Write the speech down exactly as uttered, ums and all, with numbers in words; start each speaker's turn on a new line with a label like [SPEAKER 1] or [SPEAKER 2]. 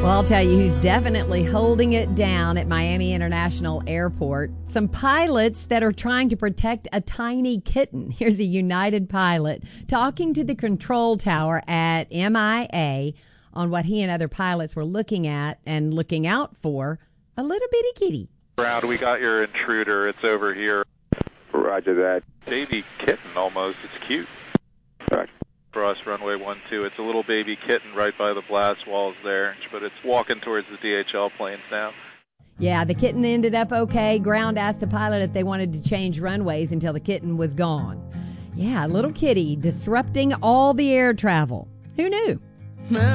[SPEAKER 1] Well, I'll tell you who's definitely holding it down at Miami International Airport. Some pilots that are trying to protect a tiny kitten. Here's a United pilot talking to the control tower at M I A on what he and other pilots were looking at and looking out for, a little bitty kitty.
[SPEAKER 2] Ground, we got your intruder. It's over here.
[SPEAKER 3] Roger that.
[SPEAKER 2] Baby kitten almost. It's cute.
[SPEAKER 3] Roger.
[SPEAKER 2] For us, runway one two. It's a little baby kitten right by the blast walls there, but it's walking towards the D H L planes now.
[SPEAKER 1] Yeah, the kitten ended up okay. Ground asked the pilot if they wanted to change runways until the kitten was gone. Yeah, little kitty disrupting all the air travel. Who knew?